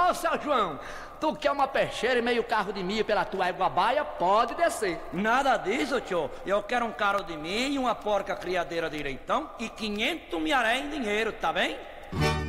Ô, seu João, tu quer uma peixeira e meio carro de milho pela tua égua baia? Pode descer. Nada disso, tio. Eu quero um carro de milho, uma porca criadeira de leitão e 500 milharé em dinheiro, tá bem?